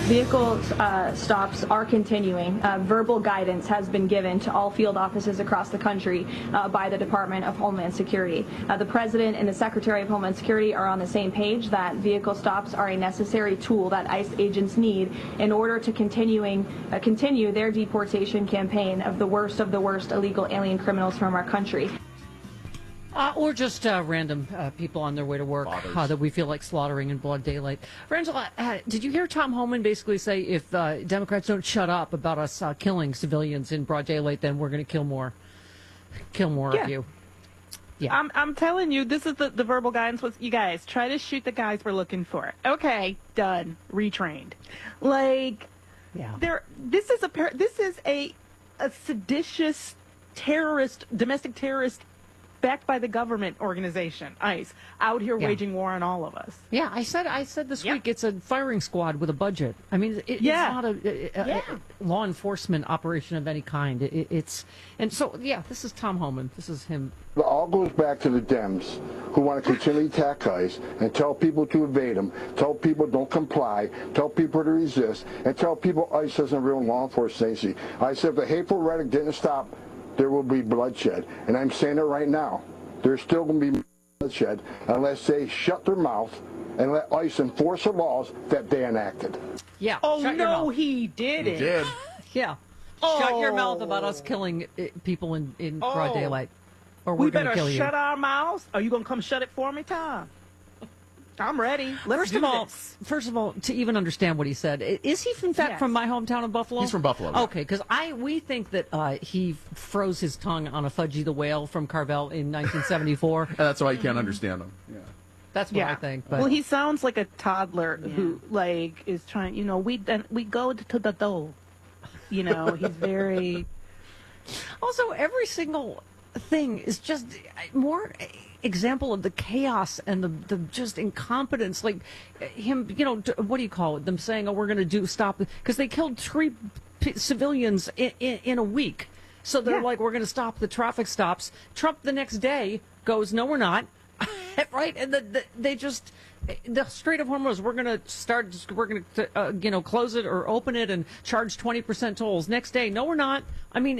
Vehicle stops are continuing. Verbal guidance has been given to all field offices across the country by the Department of Homeland Security. The President and the Secretary of Homeland Security are on the same page that vehicle stops are a necessary tool that ICE agents need in order to continue their deportation campaign of the worst illegal alien criminals from our country. Or just random people on their way to work that we feel like slaughtering in broad daylight. Frangela, did you hear Tom Homan basically say if Democrats don't shut up about us killing civilians in broad daylight, then we're going to kill more of you? Yeah. I'm telling you, this is the verbal guidance was, you guys, try to shoot the guys we're looking for. Okay, done. Retrained. Like, yeah. This is a seditious terrorist, domestic terrorist backed by the government organization, ICE, out here waging war on all of us. Yeah, I said this week it's a firing squad with a budget. I mean, it's not a law enforcement operation of any kind. This is Tom Homan. This is him. It all goes back to the Dems who want to continually attack ICE and tell people to evade them, tell people don't comply, tell people to resist, and tell people ICE isn't a real law enforcement agency. I said if the hateful rhetoric didn't stop, there will be bloodshed. And I'm saying it right now. There's still going to be bloodshed unless they shut their mouth and let ICE enforce the laws that they enacted. Yeah. Oh, no, he didn't. He did. Yeah. Shut your mouth about us killing people in broad daylight. Or we're going to kill you. We better shut our mouths. Are you going to come shut it for me, Tom? I'm ready. Let's do this. First of all, to even understand what he said, is he in fact from my hometown of Buffalo? He's from Buffalo. Right? Okay, because we think that he froze his tongue on a Fudgy the Whale from Carvel in 1974. That's why you can't understand him. Yeah. That's what I think. But. Well, he sounds like a toddler who is trying. We go to the door. He's very. Also, every single thing is just more example of the chaos and the just incompetence, like him, what do you call it? Them saying, "Oh, we're going to stop," because they killed 3 civilians in a week. So they're like, "We're going to stop the traffic stops." Trump the next day goes, "No, we're not." Right? And the Strait of Hormuz, we're going to close it or open it and charge 20% tolls. Next day, no, we're not. I mean,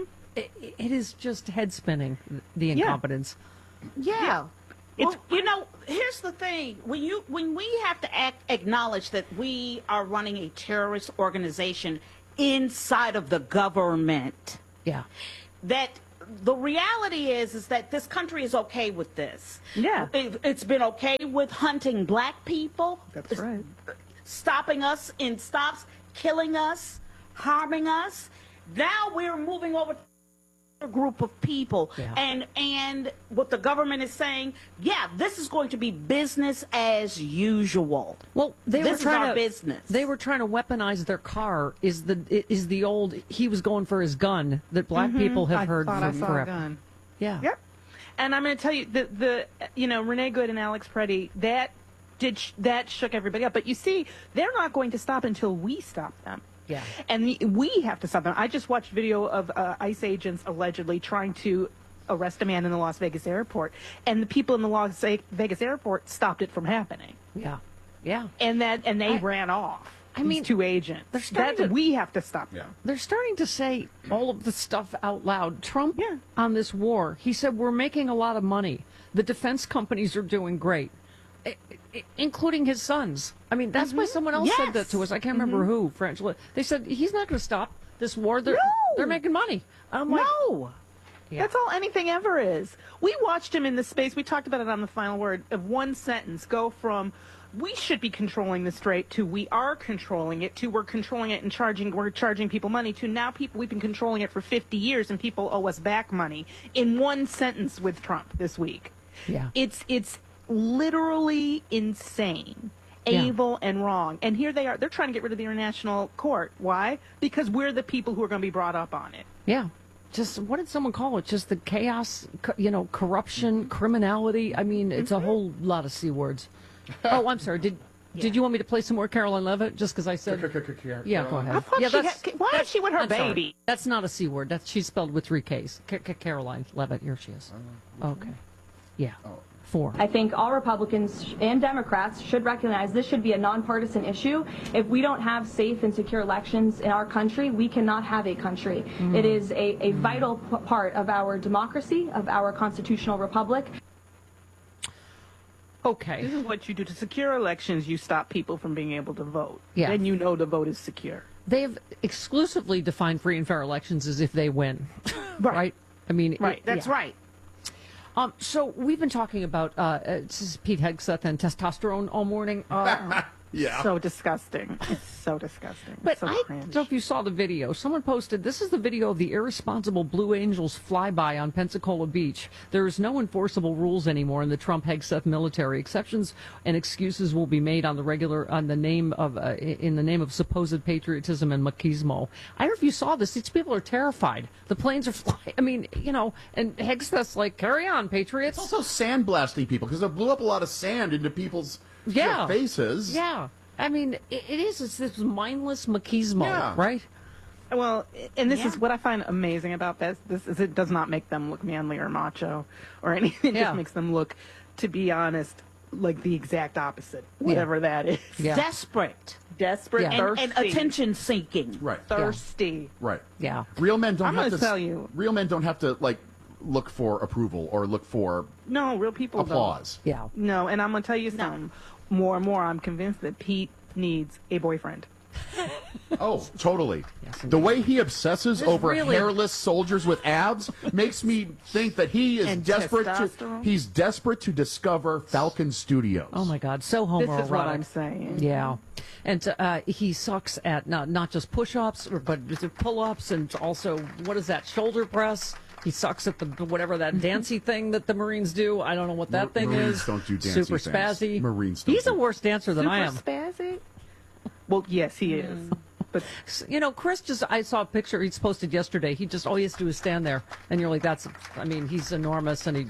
it is just head spinning, the incompetence. Yeah. Well, here's the thing. When we have to acknowledge that we are running a terrorist organization inside of the government. Yeah. That the reality is that this country is okay with this. Yeah. It's been okay with hunting black people. That's right. Stopping us in stops, killing us, harming us. Now we're moving over to group of people, and what the government is saying, this is going to be business as usual. Well, this is our business. They were trying to weaponize their car. Is the old he was going for his gun that black people have heard from forever. A gun. Yeah. Yep. And I'm going to tell you the Renee Good and Alex Preddy, that shook everybody up. But you see, they're not going to stop until we stop them. Yeah. And we have to stop them. I just watched video of ICE agents allegedly trying to arrest a man in the Las Vegas airport, and the people in the Las Vegas airport stopped it from happening. Yeah. Yeah. And they ran off. I mean, 2 agents. We have to stop them. They're starting to say all of the stuff out loud. Trump on this war, he said, we're making a lot of money. The defense companies are doing great, including his sons. I mean, that's why someone else said that to us. I can't remember who, French. They said he's not going to stop this war. They're making money. I'm like, no. Yeah. That's all anything ever is. We watched him in the space. We talked about it on the final word of one sentence. Go from we should be controlling the strait to we are controlling it to we're controlling it and we're charging people money to now we've been controlling it for 50 years and people owe us back money in one sentence with Trump this week. Yeah. It's literally insane, evil, and wrong. And here they are. They're trying to get rid of the International Court. Why? Because we're the people who are going to be brought up on it. Yeah. Just, what did someone call it? Just the chaos, corruption, criminality. I mean, it's a whole lot of C words. Oh, I'm sorry. Did you want me to play some more Caroline Leavitt? Just because I said... Yeah, go ahead. Why is she with her baby? Sorry. That's not a C word. She's spelled with 3 Ks. Caroline Leavitt. Here she is. Okay. Yeah. I think all Republicans and Democrats should recognize this should be a nonpartisan issue. If we don't have safe and secure elections in our country, we cannot have a country. It is a vital part of our democracy, of our constitutional republic. Okay. This is what you do to secure elections. You stop people from being able to vote. Yeah. Then you know the vote is secure. They've exclusively defined free and fair elections as if they win. Right? I mean, Right. That's yeah. right. So we've been talking about this is Pete Hegseth and testosterone all morning. Yeah. So disgusting. It's so disgusting. But so I cringe. don't know if you saw the video. Someone posted, this is the video of the irresponsible Blue Angels flyby on Pensacola Beach. There is no enforceable rules anymore in the Trump-Hegseth military. Exceptions and excuses will be made on the regular, on the name of, in the name of supposed patriotism and machismo. I don't know if you saw this. These people are terrified. The planes are flying. I mean, you know, and Hegseth's like, carry on, patriots. It's also sandblasting people because it blew up a lot of sand into people's faces. Yeah. I mean, it is. It's this mindless machismo, right? Well, and this is what I find amazing about this. This is it does not make them look manly or macho or anything. It just makes them look, to be honest, like the exact opposite, whatever that is. Yeah. Desperate. Desperate, Yeah. thirsty. And attention seeking. Right. Thirsty. Right. Yeah. Real men don't I'm have gonna to tell you. Real men don't have to like look for approval or look for No, real people applause. Yeah. don't. No, and I'm going to tell you something. More and more, I'm convinced that Pete needs a boyfriend. Oh, totally. The way he obsesses over really- hairless soldiers with abs makes me think that he is And desperate testosterone? he's desperate to discover Falcon Studios. Oh my God, so homoerotic. This is what I'm saying. Yeah, and he sucks at not just push-ups, but pull-ups, and also what is that, shoulder press? He sucks at the whatever that dancey thing that the Marines do. I don't know what that thing Marines is. don't do dancey Super things. spazzy. Marines don't He's a do- worse dancer than I am. Super spazzy? Well, yes, he is. But You know, Chris I saw a picture he's posted yesterday. He just all he has to do is stand there, and you're like, I mean, he's enormous, and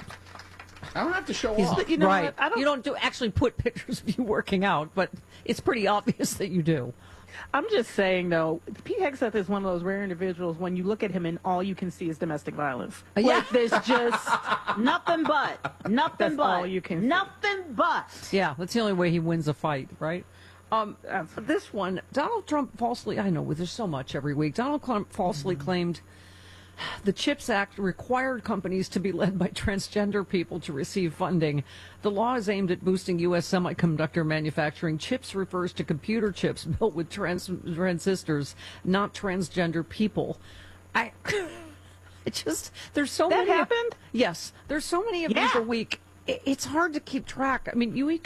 I don't have to show he's off. you know right. what? I don't- You don't actually put pictures of you working out, but it's pretty obvious that you do. I'm just saying, though, Pete Hegseth is one of those rare individuals when you look at him and all you can see is domestic violence. Yeah. Like, there's just Nothing but. Nothing That's but. all you can see. Nothing but. Yeah, that's the only way he wins a fight, right? This one, Donald Trump falsely, I know, there's so much every week. Donald Trump falsely claimed the CHIPS Act required companies to be led by transgender people to receive funding. The law is aimed at boosting U.S. semiconductor manufacturing. CHIPS refers to computer chips built with transistors, not transgender people. There's so That many. happened? Yes, there's so many of these a week. It's hard to keep track. I mean, you